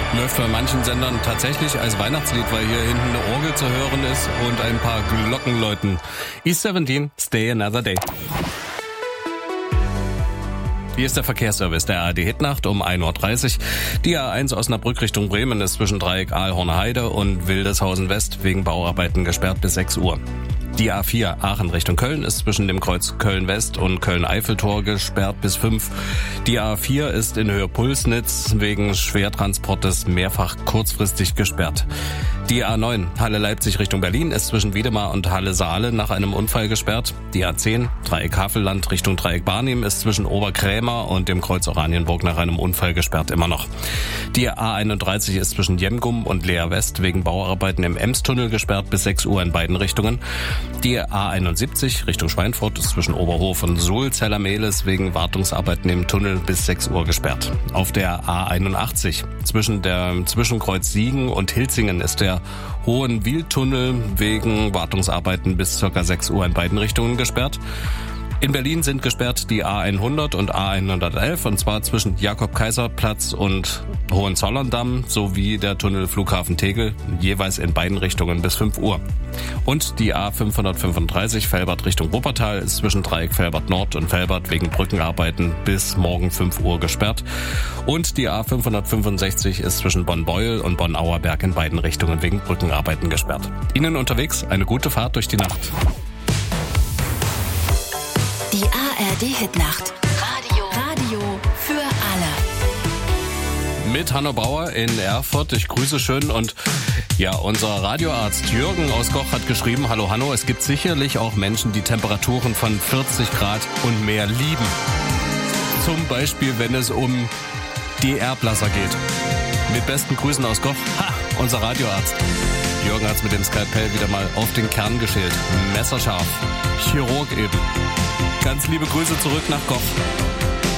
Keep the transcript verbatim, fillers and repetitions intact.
Läuft bei manchen Sendern tatsächlich als Weihnachtslied, weil hier hinten eine Orgel zu hören ist und ein paar Glocken läuten. E siebzehn, Stay Another Day. Hier ist der Verkehrsservice der A R D Hitnacht um ein Uhr dreißig. Die A eins Osnabrück Richtung Bremen ist zwischen Dreieck Ahlhorner Heide und Wildeshausen West wegen Bauarbeiten gesperrt bis sechs Uhr. Die A vier Aachen Richtung Köln ist zwischen dem Kreuz Köln-West und Köln-Eiffeltor gesperrt bis fünf. Die A vier ist in Höhe Pulsnitz wegen Schwertransportes mehrfach kurzfristig gesperrt. Die A neun Halle-Leipzig Richtung Berlin ist zwischen Wiedemar und Halle-Saale nach einem Unfall gesperrt. Die A zehn Dreieck Havelland Richtung Dreieck Barnim ist zwischen Oberkrämer und dem Kreuz Oranienburg nach einem Unfall gesperrt immer noch. Die A einunddreißig ist zwischen Jemgum und Leer West wegen Bauarbeiten im Emstunnel gesperrt bis sechs Uhr in beiden Richtungen. Die A einundsiebzig Richtung Schweinfurt ist zwischen Oberhof und Sulzellermehles wegen Wartungsarbeiten im Tunnel bis sechs Uhr gesperrt. Auf der A einundachtzig zwischen der Zwischenkreuz Siegen und Hilzingen ist der Hohenwildtunnel wegen Wartungsarbeiten bis ca. sechs Uhr in beiden Richtungen gesperrt. In Berlin sind gesperrt die A hundert und A hundertelf, und zwar zwischen Jakob-Kaiser-Platz und Hohenzollern-Damm sowie der Tunnel Flughafen Tegel, jeweils in beiden Richtungen bis fünf Uhr. Und die A fünfhundertfünfunddreißig Velbert Richtung Wuppertal ist zwischen Dreieck Velbert Nord und Velbert wegen Brückenarbeiten bis morgen fünf Uhr gesperrt. Und die A fünfhundertfünfundsechzig ist zwischen Bonn-Beuel und Bonn-Auerberg in beiden Richtungen wegen Brückenarbeiten gesperrt. Ihnen unterwegs eine gute Fahrt durch die Nacht. Die A R D-Hitnacht. Radio. Radio für alle. Mit Hanno Bauer in Erfurt. Ich grüße schön. Und ja, unser Radioarzt Jürgen aus Goch hat geschrieben: Hallo Hanno, es gibt sicherlich auch Menschen, die Temperaturen von vierzig Grad und mehr lieben. Zum Beispiel, wenn es um die Erblasser geht. Mit besten Grüßen aus Goch. Ha, unser Radioarzt. Jürgen hat's mit dem Skalpell wieder mal auf den Kern geschält. Messerscharf. Chirurg eben. Ganz liebe Grüße zurück nach Goch.